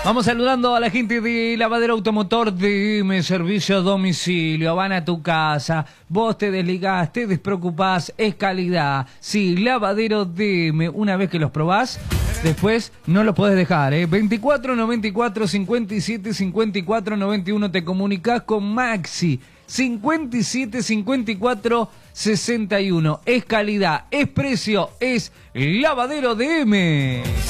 Vamos saludando a la gente de Lavadero Automotor DM, servicio a domicilio. Van a tu casa, vos te desligás, te despreocupás, es calidad. Sí, Lavadero DM, una vez que los probás, después no los podés dejar, 24 94 57 54 91, te comunicás con Maxi. 57 54 61. Es calidad, es precio, es Lavadero DM.